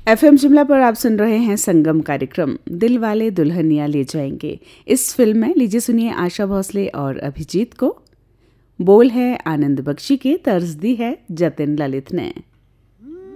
FM Shimla पर आप सुन रहे हैं संगम कार्यक्रम दिल वाले दुल्हनिया ले जाएंगे। इस फिल्म में लीजिए सुनिए आशा भोसले और अभिजीत को। बोल है आनंद बख्शी के, तर्ज दी है जतिन ललित ने।